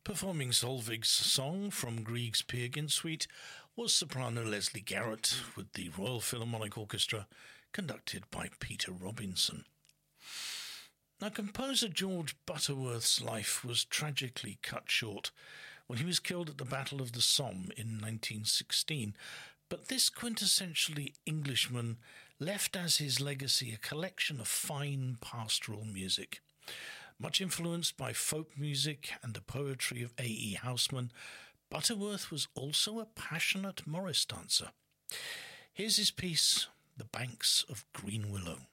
Performing Solveig's song from Grieg's Peer Gynt Suite was soprano Leslie Garrett with the Royal Philharmonic Orchestra, conducted by Peter Robinson. Now, composer George Butterworth's life was tragically cut short when he was killed at the Battle of the Somme in 1916, but this quintessentially Englishman left as his legacy a collection of fine pastoral music. Much influenced by folk music and the poetry of A.E. Housman, Butterworth was also a passionate Morris dancer. Here's his piece, The Banks of Green Willow.